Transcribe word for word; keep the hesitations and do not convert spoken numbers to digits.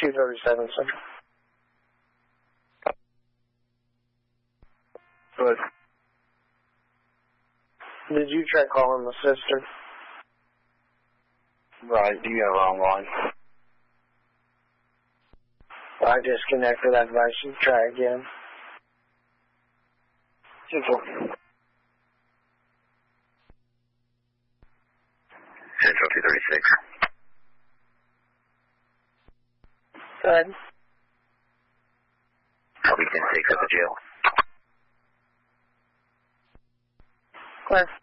two thirty-seven Central. Good. Did you try calling the sister? Right, you got a wrong line. I disconnected that device. You try again. Central. Central two thirty-six. Go ahead. I'll be ten six at the jail. Clear.